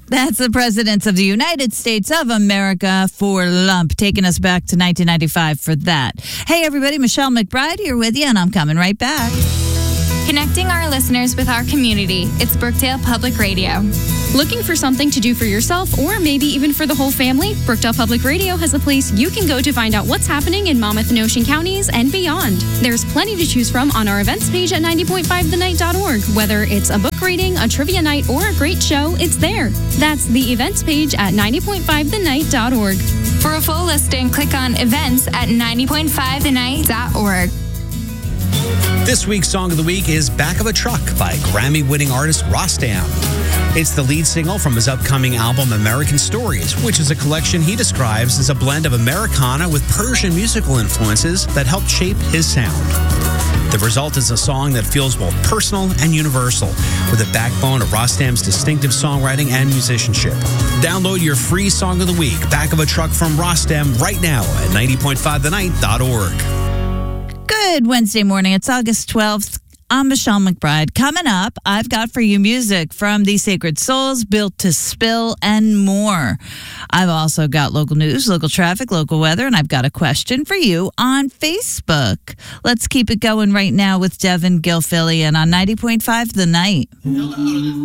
That's the presidents of the United States of America for Lump, taking us back to 1995 for that. Hey, everybody, Michelle McBride here with you, and I'm coming right back. Connecting our listeners with our community. It's Brookdale Public Radio. Looking for something to do for yourself or maybe even for the whole family? Brookdale Public Radio has a place you can go to find out what's happening in Monmouth and Ocean counties and beyond. There's plenty to choose from on our events page at 90.5thenight.org. Whether it's a book reading, a trivia night, or a great show, it's there. That's the events page at 90.5thenight.org. For a full listing, click on events at 90.5thenight.org. This week's Song of the Week is Back of a Truck by Grammy-winning artist Rostam. It's the lead single from his upcoming album American Stories, which is a collection he describes as a blend of Americana with Persian musical influences that helped shape his sound. The result is a song that feels both personal and universal, with a backbone of Rostam's distinctive songwriting and musicianship. Download your free Song of the Week, Back of a Truck from Rostam, right now at 90.5thenight.org. Good Wednesday morning. It's August 12th. I'm Michelle McBride. Coming up, I've got for you music from the Sacred Souls, Built to Spill, and more. I've also got local news, local traffic, local weather, and I've got a question for you on Facebook. Let's keep it going right now with Devin Gilfillian on 90.5 The Night.